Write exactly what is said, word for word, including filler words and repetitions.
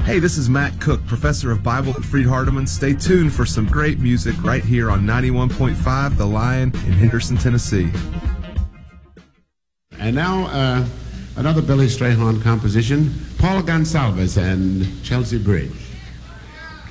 Hey, this is Matt Cook, professor of Bible at Freed Hardeman. Stay tuned for some great music right here on ninety-one point five The Lion in Henderson, Tennessee. And now, uh, another Billy Strayhorn composition, Paul Gonsalves and Chelsea Bridge.